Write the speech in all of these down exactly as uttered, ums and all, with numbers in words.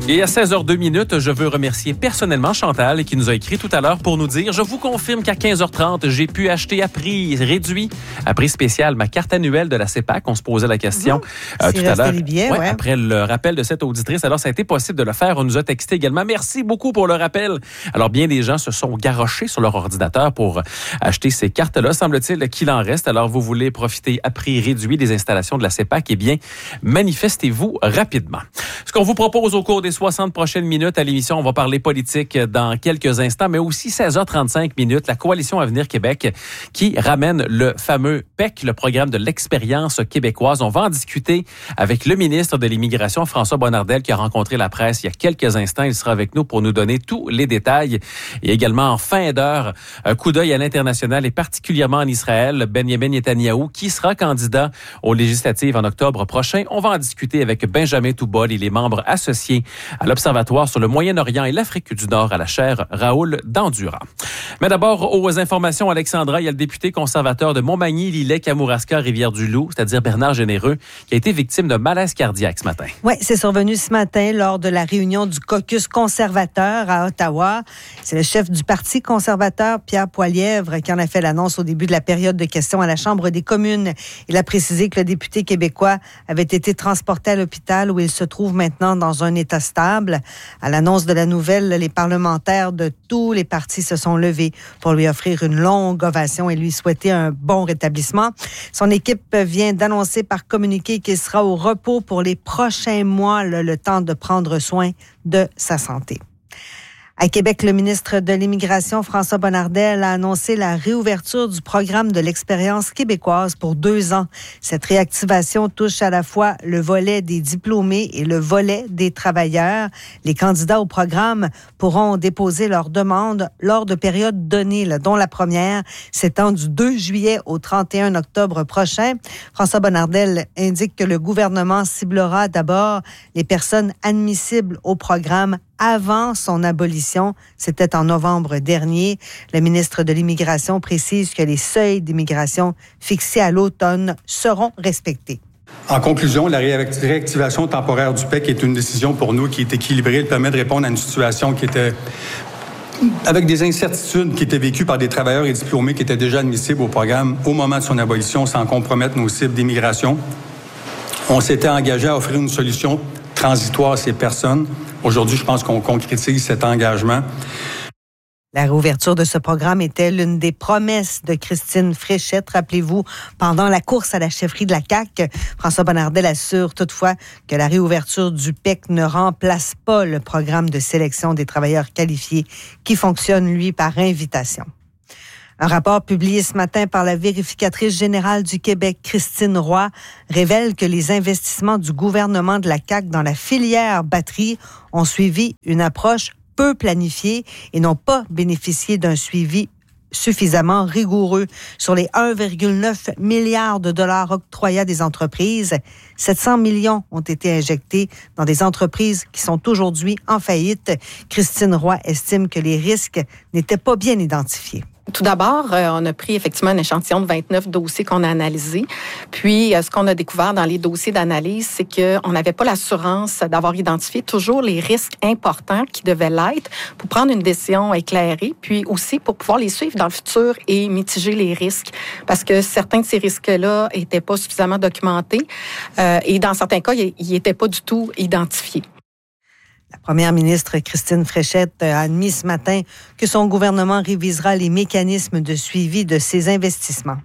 Et à seize heures deux, je veux remercier personnellement Chantal qui nous a écrit tout à l'heure pour nous dire « Je vous confirme qu'à quinze heures trente, j'ai pu acheter à prix réduit, à prix spécial, ma carte annuelle de la C E P A C. » On se posait la question mmh. euh, tout à l'heure. Billets, ouais, ouais. Après le rappel de cette auditrice, alors ça a été possible de le faire. On nous a texté également. Merci beaucoup pour le rappel. Alors bien des gens se sont garochés sur leur ordinateur pour acheter ces cartes-là. Semble-t-il qu'il en reste. Alors vous voulez profiter à prix réduit des installations de la C E P A C? Eh bien, manifestez-vous rapidement. Ce qu'on vous propose au cours des soixante prochaines minutes à l'émission, on va parler politique dans quelques instants, mais aussi seize heures trente-cinq minutes, la Coalition Avenir Québec qui ramène le fameux P E C, le programme de l'expérience québécoise. On va en discuter avec le ministre de l'Immigration, François Bonnardel, qui a rencontré la presse il y a quelques instants. Il sera avec nous pour nous donner tous les détails. Et également, en fin d'heure, un coup d'œil à l'international et particulièrement en Israël, Benjamin Netanyahou, qui sera candidat aux législatives en octobre prochain. On va en discuter avec Benjamin Toubol et les membres associés à l'Observatoire sur le Moyen-Orient et l'Afrique du Nord à la chaire Raoul Dandurand. Mais d'abord, aux informations, Alexandra, il y a le député conservateur de Montmagny, Lillet, Kamouraska, Rivière-du-Loup, c'est-à-dire Bernard Généreux, qui a été victime de malaise cardiaque ce matin. Oui, c'est survenu ce matin lors de la réunion du caucus conservateur à Ottawa. C'est le chef du Parti conservateur, Pierre Poilièvre, qui en a fait l'annonce au début de la période de questions à la Chambre des communes. Il a précisé que le député québécois avait été transporté à l'hôpital où il se trouve maintenant dans un état stable. À l'annonce de la nouvelle, les parlementaires de tous les partis se sont levés pour lui offrir une longue ovation et lui souhaiter un bon rétablissement. Son équipe vient d'annoncer par communiqué qu'il sera au repos pour les prochains mois, le, le temps de prendre soin de sa santé. À Québec, le ministre de l'Immigration, François Bonnardel, a annoncé la réouverture du programme de l'expérience québécoise pour deux ans. Cette réactivation touche à la fois le volet des diplômés et le volet des travailleurs. Les candidats au programme pourront déposer leurs demandes lors de périodes données, là, dont la première s'étend du deux juillet au trente et un octobre prochain. François Bonnardel indique que le gouvernement ciblera d'abord les personnes admissibles au programme avant son abolition. C'était en novembre dernier. Le ministre de l'Immigration précise que les seuils d'immigration fixés à l'automne seront respectés. En conclusion, la réactivation temporaire du P E C est une décision pour nous qui est équilibrée. Elle permet de répondre à une situation qui était avec des incertitudes qui étaient vécues par des travailleurs et diplômés qui étaient déjà admissibles au programme au moment de son abolition sans compromettre nos cibles d'immigration. On s'était engagé à offrir une solution transitoire à ces personnes. Aujourd'hui, je pense qu'on concrétise cet engagement. La réouverture de ce programme était l'une des promesses de Christine Fréchette. Rappelez-vous, pendant la course à la chefferie de la C A Q, François Bonnardel assure toutefois que la réouverture du P E C ne remplace pas le programme de sélection des travailleurs qualifiés qui fonctionne, lui, par invitation. Un rapport publié ce matin par la vérificatrice générale du Québec, Christine Roy, révèle que les investissements du gouvernement de la C A Q dans la filière batterie ont suivi une approche peu planifiée et n'ont pas bénéficié d'un suivi suffisamment rigoureux. Sur les un virgule neuf milliard de dollars octroyés à des entreprises, sept cents millions ont été injectés dans des entreprises qui sont aujourd'hui en faillite. Christine Roy estime que les risques n'étaient pas bien identifiés. Tout d'abord, euh, on a pris effectivement un échantillon de vingt-neuf dossiers qu'on a analysés. Puis, euh, ce qu'on a découvert dans les dossiers d'analyse, c'est qu'on n'avait pas l'assurance d'avoir identifié toujours les risques importants qui devaient l'être pour prendre une décision éclairée, puis aussi pour pouvoir les suivre dans le futur et mitiger les risques. Parce que certains de ces risques-là n'étaient pas suffisamment documentés euh, et dans certains cas, ils n'étaient pas du tout identifiés. La première ministre Christine Fréchette a admis ce matin que son gouvernement révisera les mécanismes de suivi de ces investissements.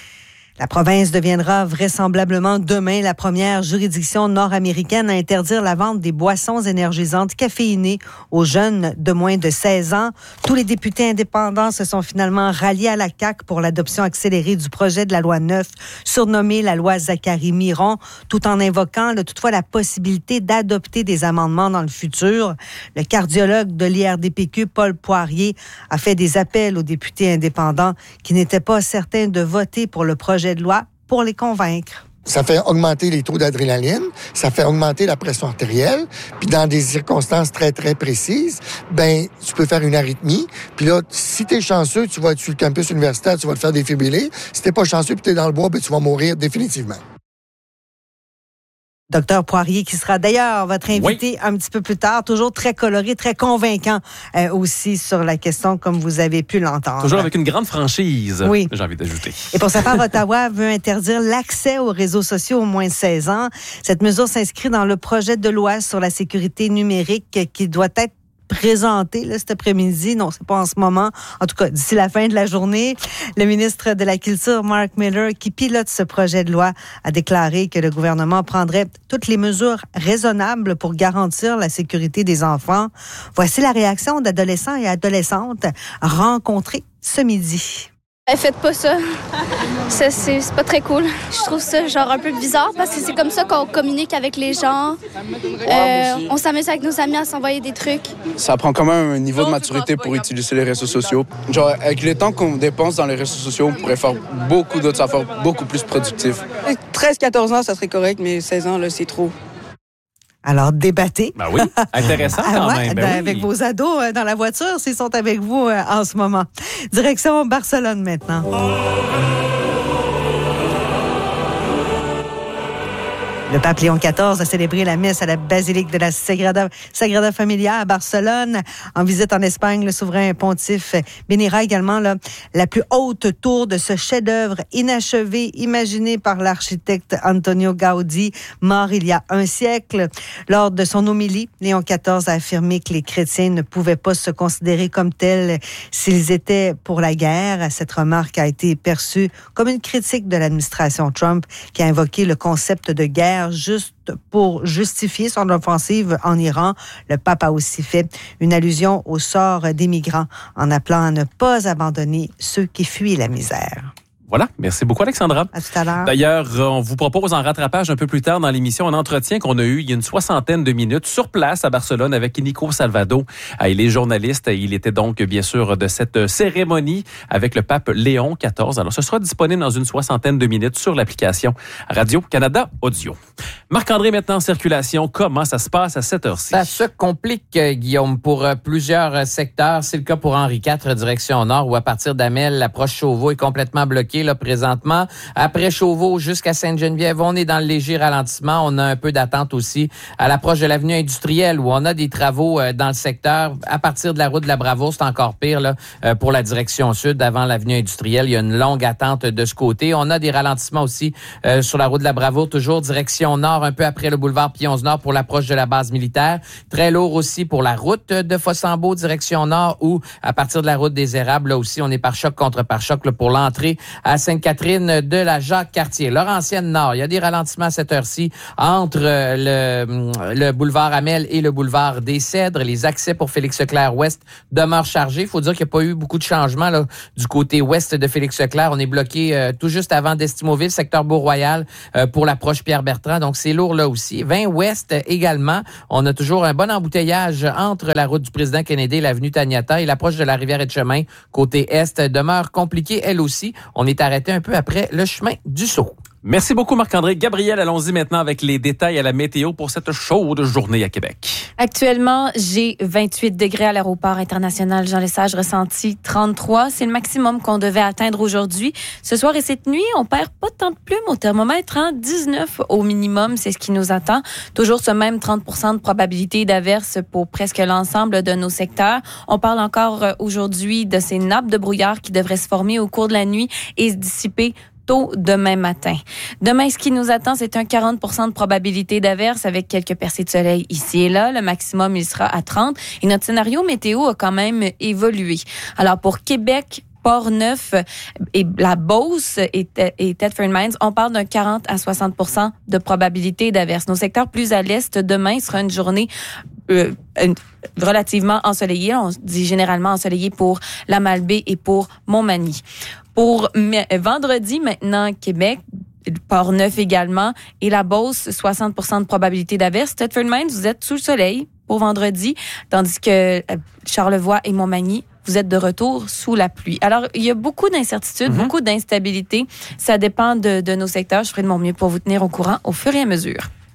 La province deviendra vraisemblablement demain la première juridiction nord-américaine à interdire la vente des boissons énergisantes caféinées aux jeunes de moins de seize ans. Tous les députés indépendants se sont finalement ralliés à la C A Q pour l'adoption accélérée du projet de la loi neuf, surnommée la loi Zachary-Miron, tout en invoquant là, toutefois la possibilité d'adopter des amendements dans le futur. Le cardiologue de l'I R D P Q, Paul Poirier, a fait des appels aux députés indépendants qui n'étaient pas certains de voter pour le projet de loi pour les convaincre. Ça fait augmenter les taux d'adrénaline, ça fait augmenter la pression artérielle, puis dans des circonstances très, très précises, ben tu peux faire une arythmie, puis là, si t'es chanceux, tu vas être sur le campus universitaire, tu vas te faire défibriller. Si t'es pas chanceux, puis t'es dans le bois, ben tu vas mourir définitivement. Docteur Poirier, qui sera d'ailleurs votre invité oui. un petit peu plus tard, toujours très coloré, très convaincant euh, aussi sur la question, comme vous avez pu l'entendre. Toujours avec une grande franchise, oui. j'ai envie d'ajouter. Et pour sa part, Ottawa veut interdire l'accès aux réseaux sociaux aux moins de seize ans. Cette mesure s'inscrit dans le projet de loi sur la sécurité numérique qui doit être présenté là, cet après-midi. Non, c'est pas en ce moment. En tout cas, d'ici la fin de la journée, le ministre de la Culture, Mark Miller, qui pilote ce projet de loi, a déclaré que le gouvernement prendrait toutes les mesures raisonnables pour garantir la sécurité des enfants. Voici la réaction d'adolescents et adolescentes rencontrés ce midi. Faites pas ça. ça c'est, c'est pas très cool. Je trouve ça genre un peu bizarre parce que c'est comme ça qu'on communique avec les gens. Euh, on s'amuse avec nos amis à s'envoyer des trucs. Ça prend quand même un niveau de maturité pour utiliser les réseaux sociaux. Genre, avec le temps qu'on dépense dans les réseaux sociaux, on pourrait faire beaucoup d'autres affaires beaucoup plus productives. treize quatorze ans, ça serait correct, mais seize ans, là, c'est trop. Alors, débattez. Ben oui, intéressant quand ah ouais, même. Ben avec oui. vos ados euh, dans la voiture, s'ils sont avec vous euh, en ce moment. Direction Barcelone maintenant. Le pape Léon quatorze a célébré la messe à la basilique de la Sagrada, Sagrada Familia à Barcelone. En visite en Espagne, le souverain pontife bénira également là, la plus haute tour de ce chef-d'œuvre inachevé, imaginé par l'architecte Antonio Gaudí, mort il y a un siècle. Lors de son homélie, Léon quatorze a affirmé que les chrétiens ne pouvaient pas se considérer comme tels s'ils étaient pour la guerre. Cette remarque a été perçue comme une critique de l'administration Trump, qui a invoqué le concept de guerre juste pour justifier son offensive en Iran. Le pape a aussi fait une allusion au sort des migrants en appelant à ne pas abandonner ceux qui fuient la misère. Voilà. Merci beaucoup, Alexandra. À tout à l'heure. D'ailleurs, on vous propose en rattrapage un peu plus tard dans l'émission un entretien qu'on a eu il y a une soixantaine de minutes sur place à Barcelone avec Nico Salvado. Il est journaliste. Il était donc, bien sûr, de cette cérémonie avec le pape Léon quatorze. Alors, ce sera disponible dans une soixantaine de minutes sur l'application Radio-Canada Audio. Marc-André, maintenant en circulation. Comment ça se passe à cette heure-ci? Ça se complique, Guillaume, pour plusieurs secteurs. C'est le cas pour Henri quatre, direction nord, où à partir d'Amel, l'approche Chauveau est complètement bloquée là, présentement. Après Chauveau jusqu'à Sainte-Geneviève, on est dans le léger ralentissement. On a un peu d'attente aussi à l'approche de l'avenue industrielle, où on a des travaux euh, dans le secteur. À partir de la route de la Bravoure, c'est encore pire là, euh, pour la direction sud. Avant l'avenue industrielle, il y a une longue attente de ce côté. On a des ralentissements aussi euh, sur la route de la Bravoure, toujours direction nord, un peu après le boulevard Pionze-Nord pour l'approche de la base militaire. Très lourd aussi pour la route de Fossambeau, direction nord, où à partir de la route des Érables, là aussi, on est par choc contre par choc là, pour l'entrée à Sainte-Catherine de la Jacques-Cartier. Laurentienne Nord, il y a des ralentissements à cette heure-ci entre le, le boulevard Amel et le boulevard des Cèdres. Les accès pour Félix-Leclerc-Ouest demeurent chargés. Il faut dire qu'il n'y a pas eu beaucoup de changements là, du côté ouest de Félix-Leclerc. On est bloqué euh, tout juste avant d'Estimauville, secteur Beau-Royal, euh, pour l'approche Pierre-Bertrand. Donc, c'est lourd là aussi. vingt ouest également. On a toujours un bon embouteillage entre la route du président Kennedy et l'avenue Taniata et l'approche de la Rivière-et-Chemin côté est demeure compliquée elle aussi. On est arrêté un peu après le chemin du Sceau. Merci beaucoup, Marc-André. Gabriel, allons-y maintenant avec les détails à la météo pour cette chaude journée à Québec. Actuellement, j'ai vingt-huit degrés à l'aéroport international Jean-Lesage, ressenti trente-trois. C'est le maximum qu'on devait atteindre aujourd'hui. Ce soir et cette nuit, on perd pas tant de plumes au thermomètre, hein? dix-neuf au minimum, c'est ce qui nous attend. Toujours ce même trente pour cent de probabilité d'averse pour presque l'ensemble de nos secteurs. On parle encore aujourd'hui de ces nappes de brouillard qui devraient se former au cours de la nuit et se dissiper tôt demain matin. Demain, ce qui nous attend, c'est un quarante pour cent de probabilité d'averse avec quelques percées de soleil ici et là. Le maximum, il sera à trente. Et notre scénario météo a quand même évolué. Alors, pour Québec, Port-Neuf et la Beauce et, et Thetford Mines, on parle d'un quarante à soixante pour cent de probabilité d'averse. Nos secteurs plus à l'est, demain sera une journée euh, une, relativement ensoleillée. On dit généralement ensoleillée pour la Malbaie et pour Montmagny. Pour vendredi, maintenant, Québec, Port-Neuf également, et la Beauce, soixante pour cent de probabilité d'averse. Thetford Mines, vous êtes sous le soleil pour vendredi, tandis que Charlevoix et Montmagny, vous êtes de retour sous la pluie. Alors, il y a beaucoup d'incertitudes, mm-hmm. beaucoup d'instabilité. Ça dépend de, de nos secteurs. Je ferai de mon mieux pour vous tenir au courant au fur et à mesure.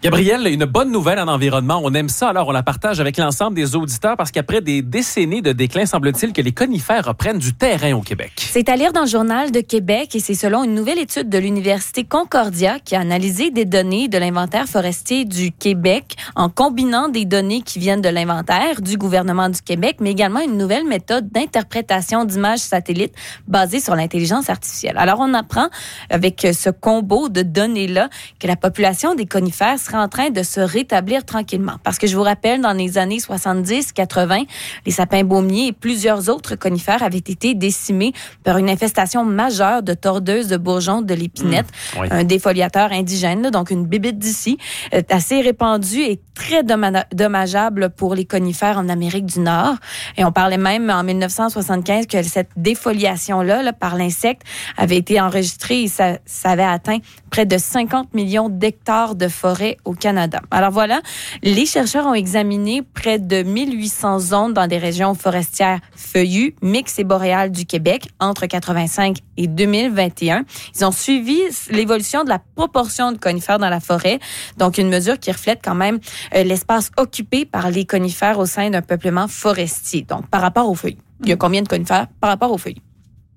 Gabriel, une bonne nouvelle en environnement. On aime ça, alors on la partage avec l'ensemble des auditeurs parce qu'après des décennies de déclin, semble-t-il que les conifères reprennent du terrain au Québec. C'est à lire dans le Journal de Québec et c'est selon une nouvelle étude de l'Université Concordia qui a analysé des données de l'inventaire forestier du Québec en combinant des données qui viennent de l'inventaire du gouvernement du Québec, mais également une nouvelle méthode d'interprétation d'images satellites basée sur l'intelligence artificielle. Alors, on apprend avec ce combo de données-là que la population des conifères serait en train de se rétablir tranquillement. Parce que je vous rappelle, dans les années soixante-dix quatre-vingt, les sapins baumiers et plusieurs autres conifères avaient été décimés par une infestation majeure de tordeuses de bourgeons de l'épinette, mmh, oui. un défoliateur indigène, là, donc une bibite d'ici, euh, assez répandue et très dommage- dommageable pour les conifères en Amérique du Nord. Et on parlait même en dix-neuf cent soixante-quinze que cette défoliation-là là, par l'insecte avait été enregistrée et ça, ça avait atteint près de cinquante millions d'hectares de forêt au Canada. Alors voilà, les chercheurs ont examiné près de mille huit cents zones dans des régions forestières feuillues, mixtes et boréales du Québec entre quatre-vingt-cinq et deux mille vingt et un. Ils ont suivi l'évolution de la proportion de conifères dans la forêt, donc une mesure qui reflète quand même euh, l'espace occupé par les conifères au sein d'un peuplement forestier, donc par rapport aux feuilles. Il y a combien de conifères par rapport aux feuilles?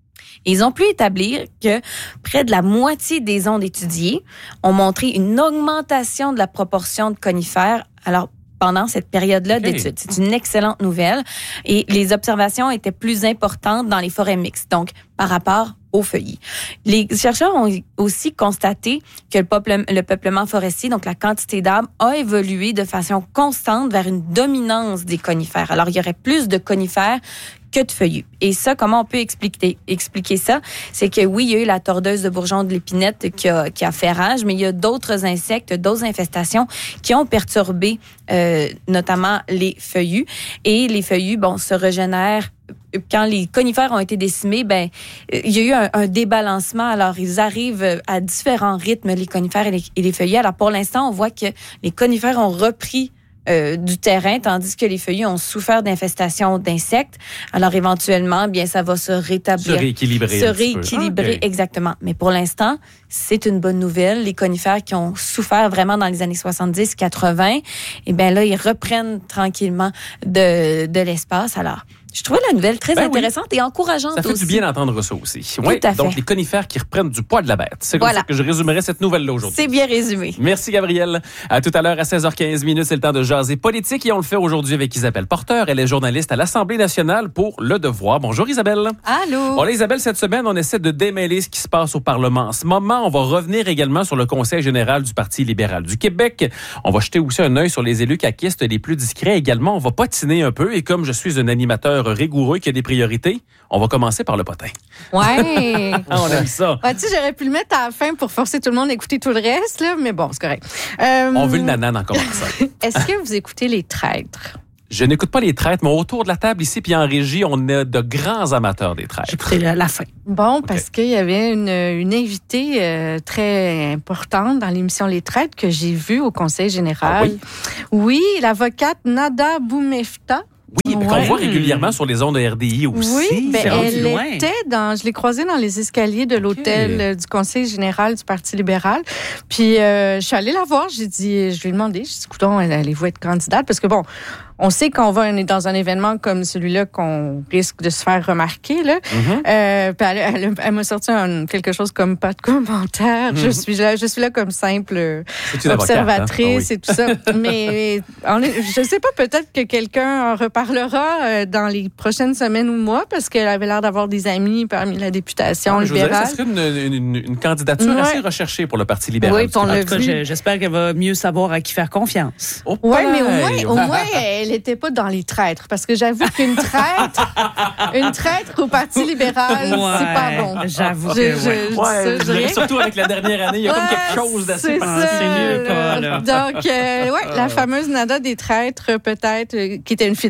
Ils ont pu établir que près de la moitié des zones étudiées ont montré une augmentation de la proportion de conifères. Alors, pendant cette période-là okay. d'études. C'est une excellente nouvelle. Et les observations étaient plus importantes dans les forêts mixtes, donc par rapport aux feuillus. Les chercheurs ont aussi constaté que le, peuple, le peuplement forestier, donc la quantité d'arbres, a évolué de façon constante vers une dominance des conifères. Alors, il y aurait plus de conifères que de feuillus. Et ça, comment on peut expliquer, expliquer ça? C'est que oui, il y a eu la tordeuse de bourgeons de l'épinette qui a, qui a fait rage, mais il y a d'autres insectes, d'autres infestations qui ont perturbé euh, notamment les feuillus. Et les feuillus, bon, se régénèrent. Quand les conifères ont été décimés, ben il y a eu un, un débalancement. Alors, ils arrivent à différents rythmes, les conifères et les, et les feuillus. Alors, pour l'instant, on voit que les conifères ont repris Euh, du terrain, tandis que les feuillus ont souffert d'infestations d'insectes. Alors, éventuellement, bien, ça va se rétablir. Se rééquilibrer. Se rééquilibrer, okay. Exactement. Mais pour l'instant, c'est une bonne nouvelle. Les conifères qui ont souffert vraiment dans les années soixante-dix quatre-vingt, eh bien là, ils reprennent tranquillement de, de l'espace. Alors, je trouvais la nouvelle très ben intéressante oui. et encourageante aussi. Ça fait aussi. Du bien d'entendre ça aussi. Tout oui, à fait. Donc, les conifères qui reprennent du poids de la bête. C'est comme voilà. ça que je résumerais cette nouvelle-là aujourd'hui. C'est bien résumé. Merci, Gabrielle. À tout à l'heure, à seize heures quinze minutes, c'est le temps de jaser politique et on le fait aujourd'hui avec Isabelle Porter. Elle est journaliste à l'Assemblée nationale pour Le Devoir. Bonjour, Isabelle. Allô. Bon, là, Isabelle, cette semaine, on essaie de démêler ce qui se passe au Parlement en ce moment. On va revenir également sur le Conseil général du Parti libéral du Québec. On va jeter aussi un œil sur les élus caquistes les plus discrets également. On va patiner un peu et comme je suis un animateur rigoureux qui a des priorités, on va commencer par le potin. Ouais. Ah, on aime ça. Ouais, tu sais, j'aurais pu le mettre à la fin pour forcer tout le monde à écouter tout le reste, là, mais bon, c'est correct. Euh... On veut le nanan en commençant. Est-ce que vous écoutez Les Traîtres? Je n'écoute pas les traîtres, mais autour de la table ici, puis en régie, on est de grands amateurs des traîtres. J'écouterai la, la fin. Bon, okay. Parce qu'il y avait une, une invitée euh, très importante dans l'émission Les Traîtres que j'ai vue au Conseil général. Ah oui? Oui, l'avocate Nada Boumefta. Oui, ouais. Qu'on voit régulièrement sur les ondes de R D I aussi. Oui, ben elle loin. était dans... Je l'ai croisée dans les escaliers de l'hôtel okay. du Conseil général du Parti libéral. Puis, euh, je suis allée la voir. J'ai dit... Je lui ai demandé, je dit, écoutons, allez-vous être candidate? Parce que bon... On sait qu'on va on est dans un événement comme celui-là qu'on risque de se faire remarquer. Là. Mm-hmm. Euh, puis elle, elle, elle m'a sorti un, quelque chose comme pas de commentaire. Mm-hmm. Je suis là, je suis là comme simple observatrice avocate, hein? Et tout ça. Mais on est, je sais pas, peut-être que quelqu'un en reparlera dans les prochaines semaines ou mois parce qu'elle avait l'air d'avoir des amis parmi la députation ah, libérale. Je vous dirais, ça serait une, une, une candidature ouais. assez recherchée pour le Parti libéral. Oui, on en tout cas, j'espère qu'elle va mieux savoir à qui faire confiance. Oh, oui, mais au moins, au moins elle n'était pas dans les traîtres. Parce que j'avoue qu'une traître, une traître au Parti libéral, ouais, c'est pas bon. J'avoue que je, ouais. je, ouais, ça, je surtout avec la dernière année, il y a ouais, comme quelque chose d'assez pensé. C'est mieux pas, là. Donc, euh, ouais, la fameuse Nada des traîtres, peut-être, euh, qui était une fidèle dans les traîtres.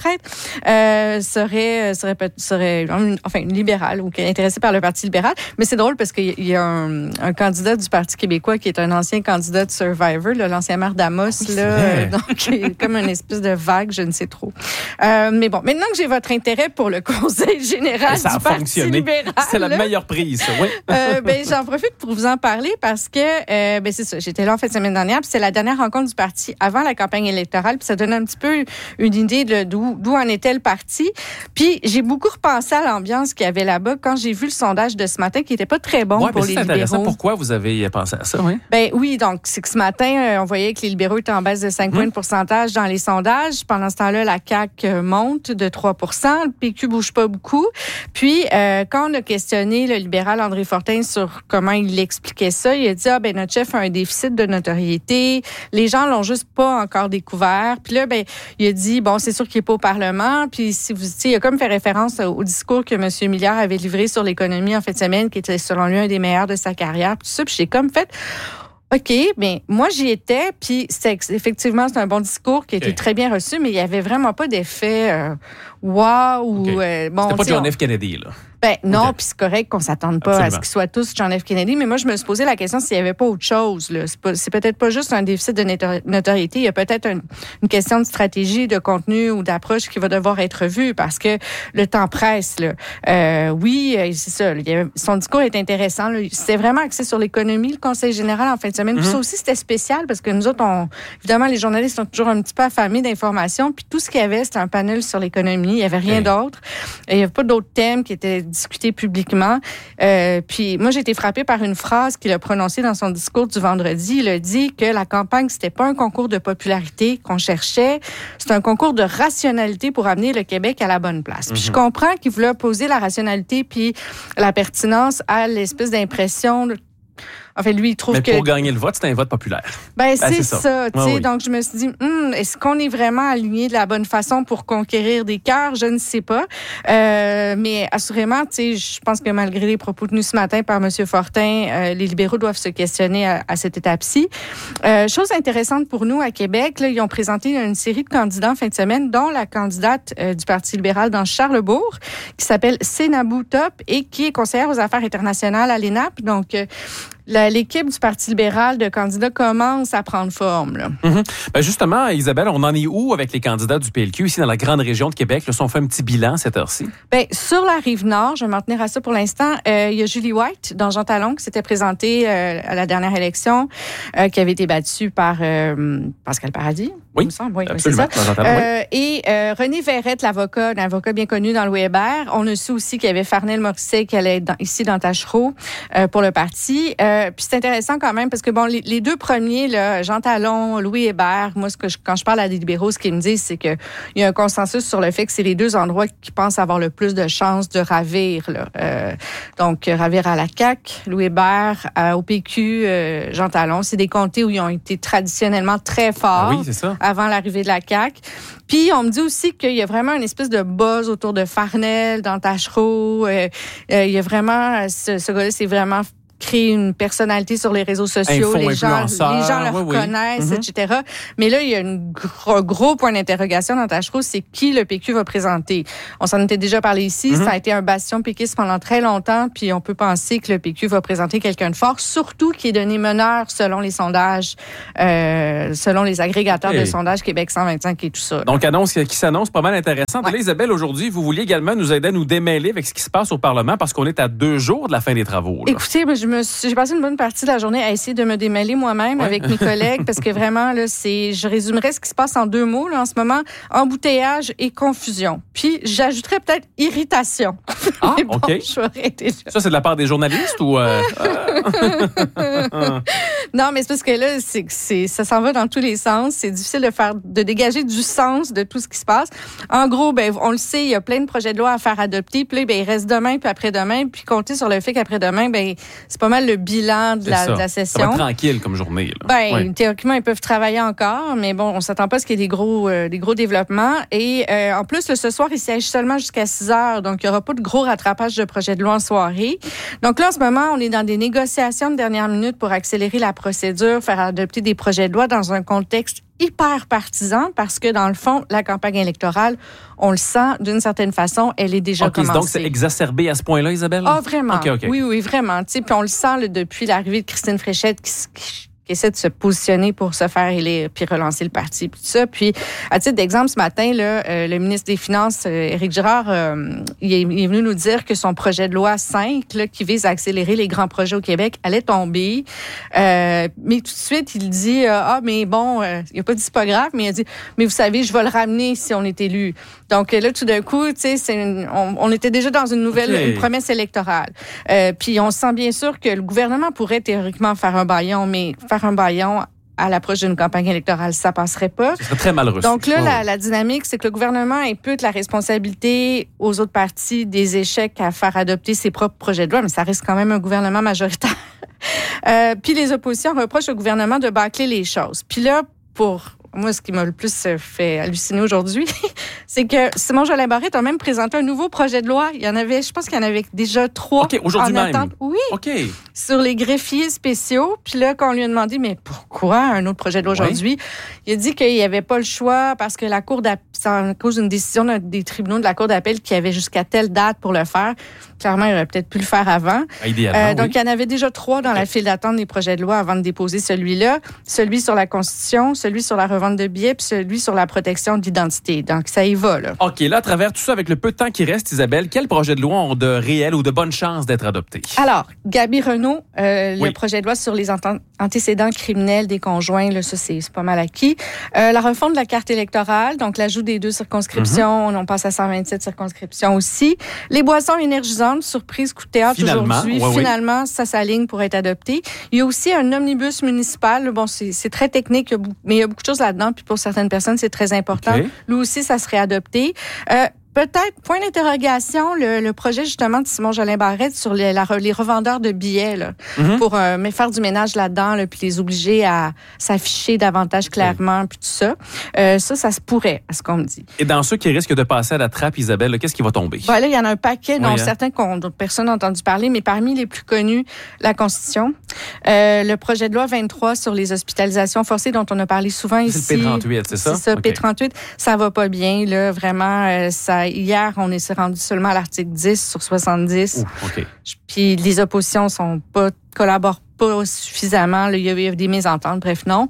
retraite, euh, serait, serait, serait, enfin, une libérale ou qui est intéressée par le Parti libéral. Mais c'est drôle parce qu'il y a un, un candidat du Parti québécois qui est un ancien candidat de Survivor, là, l'ancien maire d'Amos, là, euh, donc il est comme une espèce de vague, je ne sais trop. Euh, mais bon, maintenant que j'ai votre intérêt pour le Conseil général ça du a Parti fonctionné. libéral, c'est la meilleure prise, oui. euh, ben, j'en profite pour vous en parler parce que, euh, ben, c'est ça, j'étais là en fin de semaine dernière, puis c'est la dernière rencontre du parti avant la campagne électorale, puis ça donne un petit peu une idée de d'où, d'où en était le parti. Puis j'ai beaucoup repensé à l'ambiance qu'il y avait là-bas quand j'ai vu le sondage de ce matin qui était pas très bon ouais, pour les c'est intéressant. libéraux. Pourquoi vous avez pensé à ça, oui? Ben oui, donc c'est que ce matin, on voyait que les libéraux étaient en baisse de cinq points de pourcentage dans les sondages. Pendant ce temps-là, la C A Q monte de trois pour cent. Le P Q bouge pas beaucoup. Puis, euh, quand on a questionné le libéral André Fortin sur comment il expliquait ça, il a dit, ah, ben, notre chef a un déficit de notoriété. Les gens l'ont juste pas encore découvert. Puis là, ben, il a dit, bon, c'est sûr qu'il est pas au Parlement. Puis, si vous, tu sais, il a comme fait référence au discours que M. Milliard avait livré sur l'économie en fin de semaine, qui était, selon lui, un des meilleurs de sa carrière. Puis tout ça. Puis j'ai comme fait, OK, mais moi, j'y étais, puis c'est, effectivement, c'est un bon discours qui a été okay. très bien reçu, mais il n'y avait vraiment pas d'effet euh, wow. Okay. Euh, bon, c'était pas John on... F. Kennedy, là. Ben non, okay. Puis c'est correct qu'on s'attende pas Absolument. à ce qu'ils soient tous John F. Kennedy, mais moi, je me suis posé la question s'il n'y avait pas autre chose. Là. C'est, pas, c'est peut-être pas juste un déficit de notoriété, il y a peut-être un, une question de stratégie, de contenu ou d'approche qui va devoir être vue parce que le temps presse. Là. Euh, oui, c'est ça. Il y avait, son discours est intéressant. Là. C'était vraiment axé sur l'économie, le Conseil général en fin de semaine. Mm-hmm. Puis ça aussi, c'était spécial parce que nous autres, on, évidemment, les journalistes sont toujours un petit peu affamés d'informations. Puis tout ce qu'il y avait, c'était un panel sur l'économie. Il n'y avait rien okay. d'autre. Et il n'y avait pas d'autres thèmes qui étaient discutés publiquement. Euh, puis moi, j'ai été frappée par une phrase qu'il a prononcée dans son discours du vendredi. Il a dit que la campagne, c'était pas un concours de popularité qu'on cherchait, c'est un concours de rationalité pour amener le Québec à la bonne place. Puis mm-hmm. je comprends qu'il voulait opposer la rationalité puis la pertinence à l'espèce d'impression de Enfin, lui, il trouve Mais que... pour gagner le vote, c'est un vote populaire. Ben, c'est, ben, c'est ça. ça ah, oui. Donc, je me suis dit, hm, est-ce qu'on est vraiment aligné de la bonne façon pour conquérir des cœurs? Je ne sais pas. Euh, mais assurément, tu sais, je pense que malgré les propos tenus ce matin par M. Fortin, euh, les libéraux doivent se questionner à, à cette étape-ci. Euh, chose intéressante pour nous à Québec, là, ils ont présenté une série de candidats en fin de semaine, dont la candidate euh, du Parti libéral dans Charlesbourg, qui s'appelle Sénabou Top et qui est conseillère aux affaires internationales à l'E N A P. Donc, euh, La, l'équipe du Parti libéral de candidats commence à prendre forme. Là. Mm-hmm. Ben justement, Isabelle, on en est où avec les candidats du P L Q ici dans la grande région de Québec? Là, si on fait un petit bilan cette heure-ci. Ben, sur la Rive-Nord, je vais m'en tenir à ça pour l'instant, euh, il y a Julie White dans Jean Talon qui s'était présentée euh, à la dernière élection, euh, qui avait été battue par euh, Pascal Paradis. Oui, il me semble. Oui, absolument. c'est ça. Euh, et euh, René Verrette, l'avocat, un avocat bien connu dans le Hébert. On a su aussi qu'il y avait Farnel Morisset qui allait être dans, ici dans Tachereau euh, pour le parti. Euh, puis c'est intéressant quand même parce que bon, les, les deux premiers, là, Jean Talon, Louis Hébert, moi, ce que je, quand je parle à des libéraux, ce qu'ils me disent, c'est qu'il y a un consensus sur le fait que c'est les deux endroits qui pensent avoir le plus de chances de ravir. Là. Euh, donc, ravir à la C A Q, Louis Hébert, euh, au P Q, euh, Jean Talon. C'est des comtés où ils ont été traditionnellement très forts. Ah oui, c'est ça. Avant l'arrivée de la C A Q. Puis, on me dit aussi qu'il y a vraiment une espèce de buzz autour de Farnel, dans Tachereau. Euh, euh, il y a vraiment... Ce, ce gars-là, c'est vraiment... créer une personnalité sur les réseaux sociaux, les gens, les gens le oui, reconnaissent, oui. et cetera. Mais là, il y a un gros, gros point d'interrogation dans Tachereau, c'est qui le P Q va présenter. On s'en était déjà parlé ici, mm-hmm. ça a été un bastion péquiste pendant très longtemps, puis on peut penser que le P Q va présenter quelqu'un de fort, surtout qui est donné meneur selon les sondages, euh, selon les agrégateurs hey. de sondages Québec cent vingt-cinq et tout ça. Donc, annonce qui s'annonce pas mal intéressante. Ouais. Là, Isabelle, aujourd'hui, vous vouliez également nous aider à nous démêler avec ce qui se passe au Parlement parce qu'on est à deux jours de la fin des travaux. Là. Écoutez, je me suis, j'ai passé une bonne partie de la journée à essayer de me démêler moi-même ouais. avec mes collègues parce que vraiment, là, c'est, je résumerais ce qui se passe en deux mots là, en ce moment, embouteillage et confusion. Puis, j'ajouterais peut-être irritation. Ah, bon, OK. Ça, c'est de la part des journalistes ou... Euh... non, mais c'est parce que là, c'est, c'est, ça s'en va dans tous les sens. C'est difficile de faire, de dégager du sens de tout ce qui se passe. En gros, ben, on le sait, il y a plein de projets de loi à faire adopter. Puis là, ben, il reste demain, puis après-demain. Puis compter sur le fait qu'après-demain, ben, c'est pas mal le bilan de, la, de la session. Ça va être tranquille comme journée. Là. Ben, ouais. théoriquement, ils peuvent travailler encore, mais bon, on s'attend pas à ce qu'il y ait des gros, euh, des gros développements. Et euh, en plus, là, ce soir, il siège seulement jusqu'à six heures, donc il y aura pas de gros rattrapage de projets de loi en soirée. Donc là, en ce moment, on est dans des négociations de dernière minute pour accélérer la procédure, faire adopter des projets de loi dans un contexte hyper partisan parce que, dans le fond, la campagne électorale, on le sent, d'une certaine façon, elle est déjà okay, commencée. Donc, c'est exacerbé à ce point-là, Isabelle? Ah, vraiment. Okay, okay. Oui, oui, vraiment. Puis on le sent là, depuis l'arrivée de Christine Fréchette qui, qui qui essaie de se positionner pour se faire élire puis relancer le parti puis tout ça. Puis à titre d'exemple, ce matin là, euh, le ministre des Finances euh, Éric Girard euh, il, est, il est venu nous dire que son projet de loi cinq là, qui vise à accélérer les grands projets au Québec allait tomber. Euh, mais tout de suite, il dit euh, ah mais bon, euh, il a pas dit c'est pas grave, mais il a dit mais vous savez, je vais le ramener si on est élu. Donc là tout d'un coup, tu sais, c'est une, on, on était déjà dans une nouvelle okay. une promesse électorale. Euh, puis on sent bien sûr que le gouvernement pourrait théoriquement faire un bâillon, mais faire un bâillon à l'approche d'une campagne électorale, ça passerait pas. Ce serait très mal reçu. Donc là, oh. la, la dynamique, c'est que le gouvernement impute la responsabilité aux autres partis des échecs à faire adopter ses propres projets de loi, mais ça reste quand même un gouvernement majoritaire. euh, puis les oppositions reprochent au gouvernement de bâcler les choses. Puis là, pour moi, ce qui m'a le plus fait halluciner aujourd'hui, c'est que Simon Jolin Barrette a même présenté un nouveau projet de loi. Il y en avait, je pense qu'il y en avait déjà trois. OK, aujourd'hui en même. attente. Oui. OK. Sur les greffiers spéciaux. Puis là, quand on lui a demandé, mais pourquoi un autre projet de loi aujourd'hui? Oui. Il a dit qu'il n'y avait pas le choix parce que la Cour d'appel, c'est à cause d'une décision des tribunaux de la Cour d'appel qui avait jusqu'à telle date pour le faire. Clairement, il aurait peut-être pu le faire avant. Idéalement, euh, donc, oui. il y en avait déjà trois dans okay. la file d'attente des projets de loi avant de déposer celui-là. Celui sur la Constitution, celui sur la revente de billets, puis celui sur la protection de l'identité. Donc, ça y va, là. OK, là, à travers tout ça, avec le peu de temps qui reste, Isabelle, quels projets de loi ont de réelles ou de bonnes chances d'être adoptés? Alors, Gaby Renaud, euh, oui. le projet de loi sur les ant- antécédents criminels des conjoints, là, ça, c'est, c'est pas mal acquis. Euh, la refonte de la carte électorale, donc l'ajout des deux circonscriptions, mm-hmm. on passe à cent vingt-sept circonscriptions aussi. Les boissons énergisantes, surprise, coup de théâtre finalement, aujourd'hui. Ouais, finalement, oui. ça s'aligne pour être adopté. Il y a aussi un omnibus municipal. Bon, c'est, c'est très technique, mais il y a beaucoup de choses là-dedans, puis pour certaines personnes, c'est très important. Okay. Lui aussi, ça serait adopté. Euh, Peut-être, point d'interrogation, le, le projet justement de Simon Jolin Barrette sur les, la, les revendeurs de billets là, mm-hmm. pour euh, mais faire du ménage là-dedans, là, puis les obliger à s'afficher davantage clairement, puis tout ça. Euh, ça, ça se pourrait, à ce qu'on me dit. Et dans ceux qui risquent de passer à la trappe, Isabelle, là, qu'est-ce qui va tomber? Ben là, il y en a un paquet dont oui, hein? certains qu'on, dont personne n'a entendu parler, mais parmi les plus connus, la Constitution, euh, le projet de loi vingt-trois sur les hospitalisations forcées dont on a parlé souvent c'est ici. C'est le P trente-huit, c'est ça? C'est ça, okay. P trente-huit. Ça va pas bien, là, vraiment, euh, ça hier, on s'est rendu seulement à l'article dix sur soixante-dix. Ouh, okay. Puis les oppositions sont pas collaborent pas suffisamment. Là, il, y a, il y a des mésententes. Bref, non.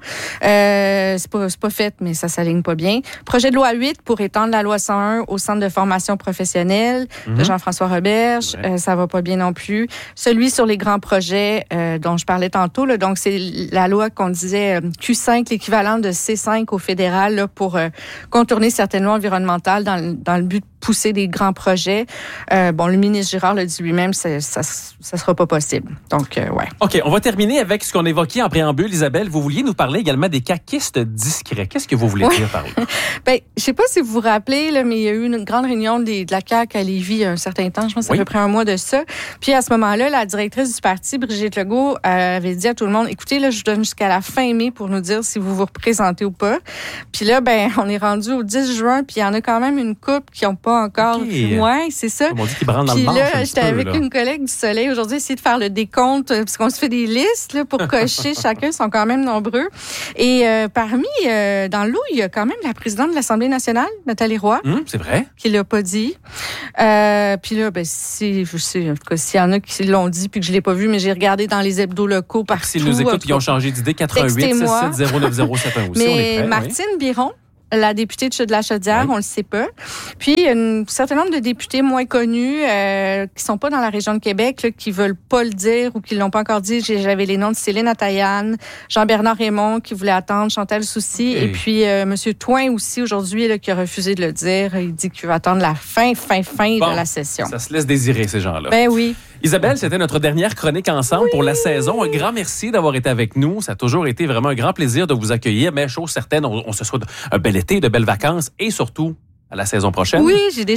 Euh, c'est pas, c'est pas fait, mais ça s'aligne pas bien. Projet de loi huit pour étendre la loi cent un au centre de formation professionnelle mm-hmm. de Jean-François Roberge. Ouais. Euh, ça va pas bien non plus. Celui sur les grands projets euh, dont je parlais tantôt. Là, donc, c'est la loi qu'on disait euh, Q cinq, l'équivalent de C cinq au fédéral là, pour euh, contourner certaines lois environnementales dans, dans le but de pousser des grands projets. Euh, bon, le ministre Girard l'a dit lui-même, ça, ça, ça sera pas possible. Donc, euh, ouais. OK, on va terminer avec ce qu'on évoquait en préambule. Isabelle, vous vouliez nous parler également des caquistes discrets. Qu'est-ce que vous voulez ouais. dire par là? Bien, je sais pas si vous vous rappelez, là, mais il y a eu une grande réunion des, de la C A Q à Lévis il y a un certain temps. Je pense que c'est oui. à peu près un mois de ça. Puis à ce moment-là, la directrice du parti, Brigitte Legault, euh, avait dit à tout le monde, écoutez, là, je vous donne jusqu'à la fin mai pour nous dire si vous vous représentez ou pas. Puis là, ben, on est rendu au dix juin, puis il y en a quand même une couple qui n'ont pas encore... Okay. Ouais, c'est ça. On dit qu'ils branlent dans puis le manche là, un j'étais peu, avec là. une collègue du Soleil aujourd'hui, essayer de faire le décompte, parce qu'on se fait des listes là, pour cocher. Chacun, ils sont quand même nombreux. Et euh, parmi, euh, dans l'eau, il y a quand même la présidente de l'Assemblée nationale, Nathalie Roy. Mmh, c'est vrai. Qui l'a pas dit. Euh, puis là, ben, si, je sais, en tout cas, s'il y en a qui l'ont dit puis que je l'ai pas vu, mais j'ai regardé dans les hebdos locaux partout. S'ils nous écoutent, ils ont changé d'idée. quatre-vingt-huit six sept zéro neuf zéro sept un aussi. Mais on est prêt, Martine oui. Biron, la députée de la Chaudière, oui. on le sait pas. Puis, il y a un certain nombre de députés moins connus euh, qui sont pas dans la région de Québec, là, qui veulent pas le dire ou qui l'ont pas encore dit. J'avais les noms de Céline Atayan, Jean-Bernard Raymond qui voulait attendre, Chantal Soucy, okay. et puis euh, M. Toin aussi aujourd'hui là, qui a refusé de le dire. Il dit qu'il veut attendre la fin, fin, fin bon, de la session. Ça se laisse désirer, ces gens-là. Ben oui. Isabelle, c'était notre dernière chronique ensemble oui. pour la saison. Un grand merci d'avoir été avec nous. Ça a toujours été vraiment un grand plaisir de vous accueillir. Mais chose certaine, on, on se souhaite un bel été, de belles vacances et surtout à la saison prochaine. Oui, j'ai déjà hâte.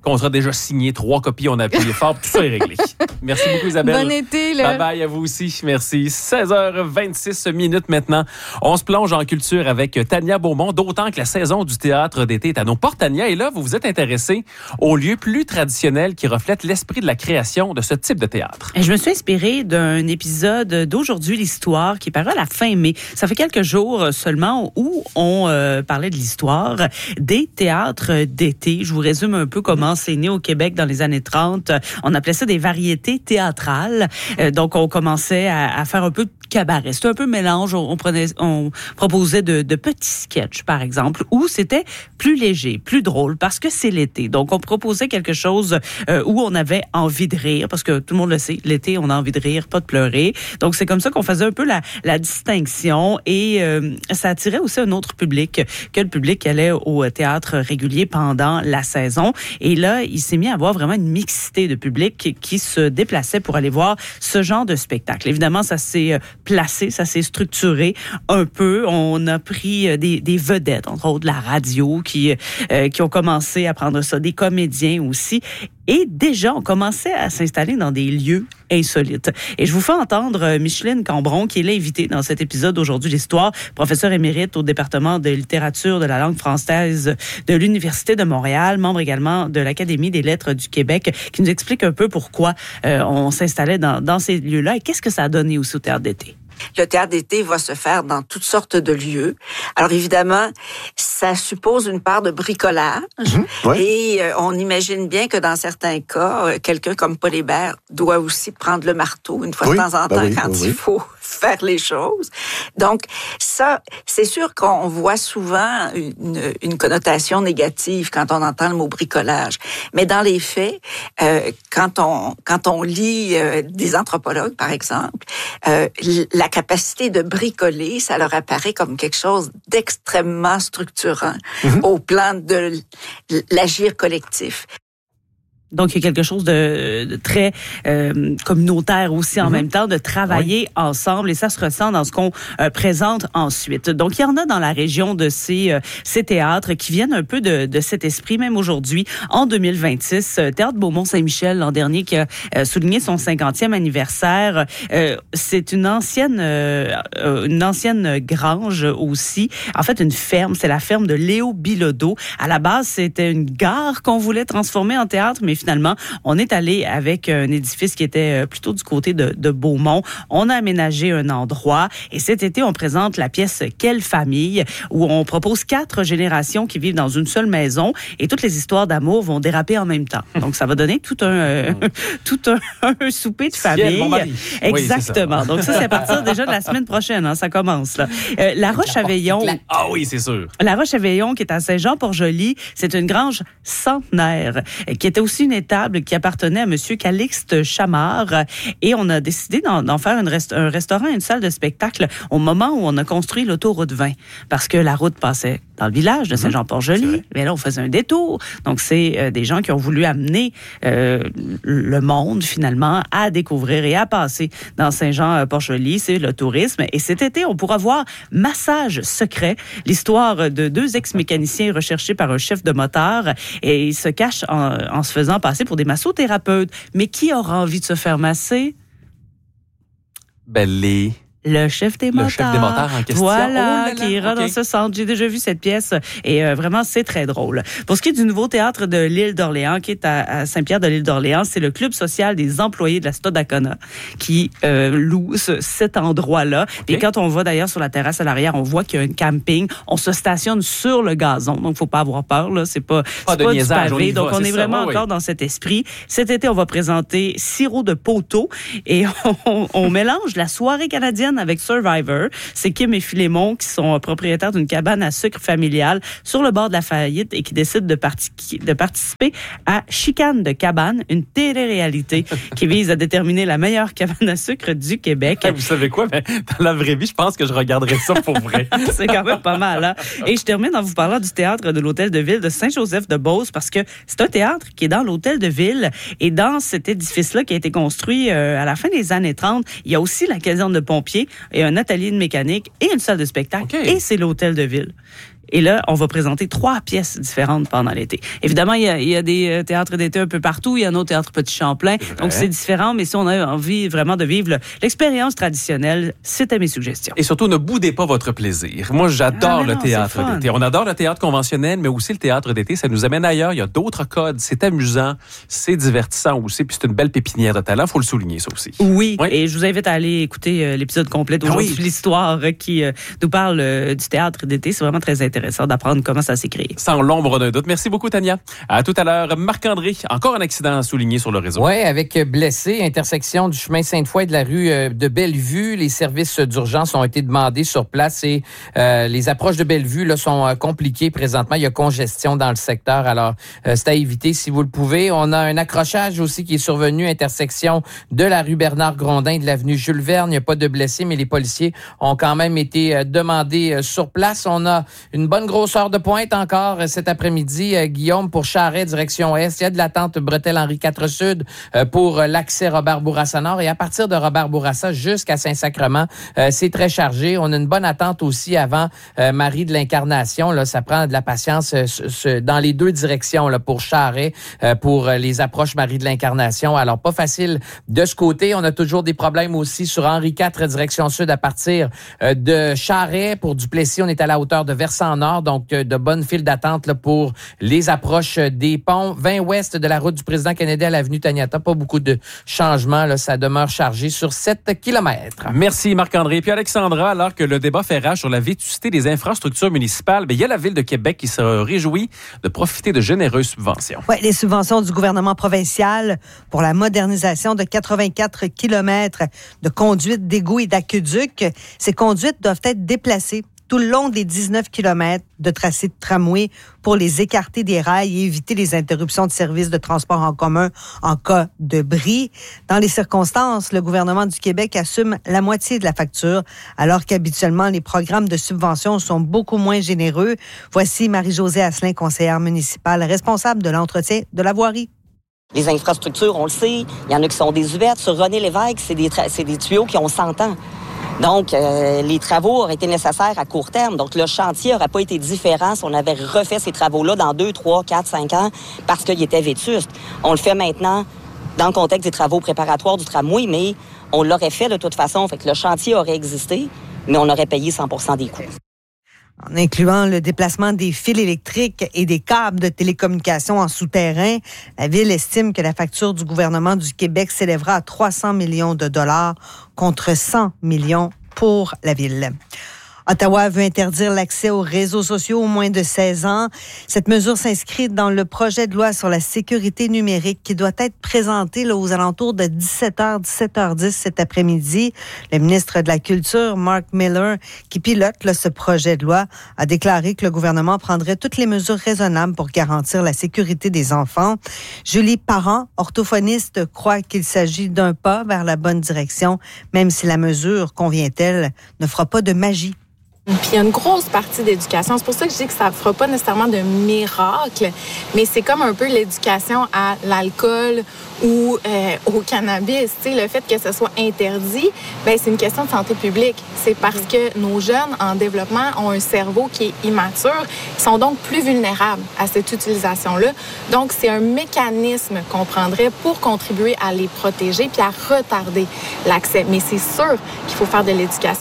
Contrat déjà signé, trois copies, on a appuyé fort, tout ça est réglé. Merci beaucoup, Isabelle. Bon été, là. Bye bye à vous aussi. Merci. seize heures vingt-six minutes maintenant. On se plonge en culture avec Tania Beaumont, d'autant que la saison du théâtre d'été est à nos portes. Tania, et là, vous vous êtes intéressée aux lieux plus traditionnels qui reflètent l'esprit de la création de ce type de théâtre. Je me suis inspirée d'un épisode d'Aujourd'hui l'Histoire qui paraît à la fin mai. Ça fait quelques jours seulement où on euh, parlait de l'histoire des théâtres d'été. Je vous résume un peu comment c'est né au Québec dans les années trente. On appelait ça des variétés théâtrales. Euh, donc, on commençait à, à faire un peu de cabaret. C'était un peu mélange. On, prenait, on proposait de, de petits sketchs, par exemple, où c'était plus léger, plus drôle, parce que c'est l'été. Donc, on proposait quelque chose euh, où on avait envie de rire, parce que tout le monde le sait, l'été, on a envie de rire, pas de pleurer. Donc, c'est comme ça qu'on faisait un peu la, la distinction et euh, ça attirait aussi un autre public que le public qui allait au théâtre régulier pendant la saison. Et là, il s'est mis à avoir vraiment une mixité de public qui, qui se déplaçait pour aller voir ce genre de spectacle. Évidemment, ça s'est placé, ça s'est structuré un peu. On a pris des, des vedettes, entre autres de la radio, qui, euh, qui ont commencé à prendre ça, des comédiens aussi. Et déjà, on commençait à s'installer dans des lieux insolites. Et je vous fais entendre Micheline Cambron, qui est l'invitée dans cet épisode d'Aujourd'hui l'Histoire, professeure émérite au département de littérature de la langue française de l'Université de Montréal, membre également de l'Académie des lettres du Québec, qui nous explique un peu pourquoi euh, on s'installait dans, dans ces lieux-là et qu'est-ce que ça a donné aussi au théâtre d'été. Le théâtre d'été va se faire dans toutes sortes de lieux. Alors évidemment, ça suppose une part de bricolage. Mmh, ouais. Et euh, on imagine bien que dans certains cas, euh, quelqu'un comme Paul Hébert doit aussi prendre le marteau une fois oui, de temps en temps ben oui, quand oui. il faut faire les choses. Donc ça, c'est sûr qu'on voit souvent une, une connotation négative quand on entend le mot bricolage. Mais dans les faits, euh, quand on quand on lit euh, des anthropologues, par exemple, euh, la capacité de bricoler, ça leur apparaît comme quelque chose d'extrêmement structurant mmh. au plan de l'agir collectif. Donc, il y a quelque chose de, de très euh, communautaire aussi en mm-hmm. même temps, de travailler oui. ensemble et ça se ressent dans ce qu'on euh, présente ensuite. Donc, il y en a dans la région de ces, euh, ces théâtres qui viennent un peu de, de cet esprit, même aujourd'hui, en deux mille vingt-six. Euh, Théâtre Beaumont-Saint-Michel, l'an dernier, qui a euh, souligné son cinquantième anniversaire. Euh, c'est une ancienne, euh, une ancienne grange aussi. En fait, une ferme. C'est la ferme de Léo Bilodeau. À la base, c'était une gare qu'on voulait transformer en théâtre, mais finalement, on est allé avec un édifice qui était plutôt du côté de, de Beaumont. On a aménagé un endroit et cet été, on présente la pièce « Quelle famille » où on propose quatre générations qui vivent dans une seule maison et toutes les histoires d'amour vont déraper en même temps. Donc, ça va donner tout un, euh, tout un, un souper de famille. Exactement. Oui, donc, ça, c'est à partir déjà de la semaine prochaine. Hein, ça commence. Là. Euh, la Roche-à-Veillon. Ah oui, c'est sûr. La Roche-à-Veillon, qui est à Saint-Jean-Port-Joli, c'est une grange centenaire qui était aussi une étable qui appartenait à M. Calixte Chamard. Et on a décidé d'en, d'en faire une rest- un restaurant et une salle de spectacle au moment où on a construit l'autoroute vingt. Parce que la route passait dans le village de Saint-Jean-Port-Joli. Mais là, on faisait un détour. Donc, c'est euh, des gens qui ont voulu amener euh, le monde, finalement, à découvrir et à passer dans Saint-Jean-Port-Joli. C'est le tourisme. Et cet été, on pourra voir Massage secret, l'histoire de deux ex-mécaniciens recherchés par un chef de motard. Et ils se cachent en, en se faisant passer pour des massothérapeutes. Mais qui aura envie de se faire masser? Ben, les... Le chef des motards. Le chef des motards en question. Voilà, oh là là, qui ira okay. dans ce centre. J'ai déjà vu cette pièce et euh, vraiment, c'est très drôle. Pour ce qui est du nouveau théâtre de l'île d'Orléans, qui est à, à Saint-Pierre de l'île d'Orléans, c'est le club social des employés de la Stadacona qui euh, loue ce, cet endroit-là. Okay. Et quand on va d'ailleurs sur la terrasse à l'arrière, on voit qu'il y a un camping. On se stationne sur le gazon, donc faut pas avoir peur. Là, c'est pas, pas, c'est de pas niaisage, du pavé. On donc va, on est, est vraiment ça, encore oui. dans cet esprit. Cet été, on va présenter Sirop de poteau et on, on, on mélange la soirée canadienne avec Survivor. C'est Kim et Philémon qui sont propriétaires d'une cabane à sucre familiale sur le bord de la faillite et qui décident de, parti- de participer à Chicane de cabane, une télé-réalité qui vise à déterminer la meilleure cabane à sucre du Québec. Vous savez quoi? Mais dans la vraie vie, je pense que je regarderais ça pour vrai. C'est quand même pas mal. Hein? Et je termine en vous parlant du théâtre de l'Hôtel de Ville de Saint-Joseph-de-Beauce parce que c'est un théâtre qui est dans l'Hôtel de Ville et dans cet édifice-là qui a été construit euh, à la fin des années trente, il y a aussi la caserne de pompiers et un atelier de mécanique et une salle de spectacle. Okay. Et c'est l'hôtel de ville. Et là, on va présenter trois pièces différentes pendant l'été. Évidemment, il y a, il y a des théâtres d'été un peu partout. Il y en a au Théâtre Petit Champlain. Donc, c'est différent. Mais si on a envie vraiment de vivre l'expérience traditionnelle, c'était mes suggestions. Et surtout, ne boudez pas votre plaisir. Moi, j'adore ah, le non, théâtre d'été. On adore le théâtre conventionnel, mais aussi le théâtre d'été. Ça nous amène ailleurs. Il y a d'autres codes. C'est amusant. C'est divertissant aussi. Puis c'est une belle pépinière de talent. Il faut le souligner, ça aussi. Oui. oui. Et je vous invite à aller écouter euh, l'épisode complet d'aujourd'hui, ah oui. l'histoire euh, qui euh, nous parle euh, du théâtre d'été. C'est vraiment très intéressant d'apprendre comment ça s'est créé. Sans l'ombre d'un doute. Merci beaucoup, Tania. À tout à l'heure. Marc-André, encore un accident à souligner sur le réseau. Oui, avec blessé, intersection du chemin Sainte-Foy et de la rue de Bellevue. Les services d'urgence ont été demandés sur place et euh, les approches de Bellevue là, sont euh, compliquées présentement. Il y a congestion dans le secteur, alors euh, c'est à éviter si vous le pouvez. On a un accrochage aussi qui est survenu, intersection de la rue Bernard-Grondin et de l'avenue Jules Verne. Il n'y a pas de blessés, mais les policiers ont quand même été euh, demandés euh, sur place. On a une bonne grosseur de pointe encore euh, cet après-midi, euh, Guillaume, pour Charest, direction Est. Il y a de l'attente Bretelle-Henri quatre Sud euh, pour euh, l'accès Robert-Bourassa-Nord. Et à partir de Robert-Bourassa jusqu'à Saint-Sacrement, euh, c'est très chargé. On a une bonne attente aussi avant euh, Marie de l'Incarnation. Là, ça prend de la patience euh, ce, dans les deux directions là, pour Charest, euh, pour euh, les approches Marie de l'Incarnation. Alors, pas facile de ce côté. On a toujours des problèmes aussi sur Henri quatre, direction Sud, à partir euh, de Charest. Pour Duplessis, on est à la hauteur de Versant-Nord, donc euh, de bonnes files d'attente là, pour les approches des ponts. vingt ouest de la route du président Kennedy à l'avenue Taniata. Pas beaucoup de changements. Là, ça demeure chargé sur sept kilomètres. Merci Marc-André. Puis Alexandra, alors que le débat fait rage sur la vétusté des infrastructures municipales, bien, il y a la Ville de Québec qui se réjouit de profiter de généreuses subventions. Oui, les subventions du gouvernement provincial pour la modernisation de quatre-vingt-quatre kilomètres de conduites d'égouts et d'aqueducs. Ces conduites doivent être déplacées tout le long des dix-neuf kilomètres de tracé de tramway pour les écarter des rails et éviter les interruptions de services de transport en commun en cas de bris. Dans les circonstances, le gouvernement du Québec assume la moitié de la facture, alors qu'habituellement, les programmes de subvention sont beaucoup moins généreux. Voici Marie-Josée Asselin, conseillère municipale responsable de l'entretien de la voirie. Les infrastructures, on le sait, il y en a qui sont désuètes. Sur René Lévesque, c'est des, tra- c'est des tuyaux qui ont cent ans. Donc, euh, les travaux auraient été nécessaires à court terme. Donc, le chantier n'aurait pas été différent si on avait refait ces travaux-là dans deux, trois, quatre, cinq ans parce qu'il était vétuste. On le fait maintenant dans le contexte des travaux préparatoires du tramway, mais on l'aurait fait de toute façon. Fait que le chantier aurait existé, mais on aurait payé cent pour cent des coûts. En incluant le déplacement des fils électriques et des câbles de télécommunications en souterrain, la Ville estime que la facture du gouvernement du Québec s'élèvera à trois cents millions de dollars contre cent millions pour la Ville. Ottawa veut interdire l'accès aux réseaux sociaux aux moins de seize ans. Cette mesure s'inscrit dans le projet de loi sur la sécurité numérique qui doit être présenté là, aux alentours de dix-sept heures, dix-sept heures dix cet après-midi. Le ministre de la Culture, Mark Miller, qui pilote là, ce projet de loi, a déclaré que le gouvernement prendrait toutes les mesures raisonnables pour garantir la sécurité des enfants. Julie Parent, orthophoniste, croit qu'il s'agit d'un pas vers la bonne direction, même si la mesure, convient-elle, ne fera pas de magie. Puis il y a une grosse partie d'éducation. C'est pour ça que je dis que ça ne fera pas nécessairement de miracle, mais c'est comme un peu l'éducation à l'alcool ou euh, au cannabis. Tu sais, le fait que ce soit interdit, ben c'est une question de santé publique. C'est parce que nos jeunes en développement ont un cerveau qui est immature. Ils sont donc plus vulnérables à cette utilisation-là. Donc, c'est un mécanisme qu'on prendrait pour contribuer à les protéger puis à retarder l'accès. Mais c'est sûr qu'il faut faire de l'éducation.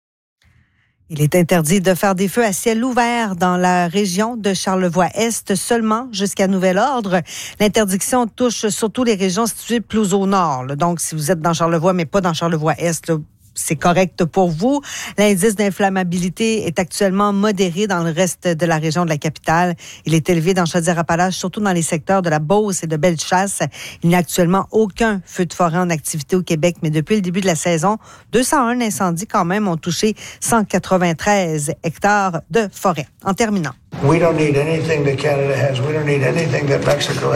Il est interdit de faire des feux à ciel ouvert dans la région de Charlevoix-Est seulement jusqu'à nouvel ordre. L'interdiction touche surtout les régions situées plus au nord. Là. Donc, si vous êtes dans Charlevoix, mais pas dans Charlevoix-Est, là, c'est correct pour vous. L'indice d'inflammabilité est actuellement modéré dans le reste de la région de la capitale. Il est élevé dans Chaudière-Appalaches, surtout dans les secteurs de la Beauce et de Bellechasse. Il n'y a actuellement aucun feu de forêt en activité au Québec, mais depuis le début de la saison, deux cent un incendies quand même ont touché cent quatre-vingt-treize hectares de forêt. En terminant. We don't need anything that Canada has. We don't need anything that Mexico has.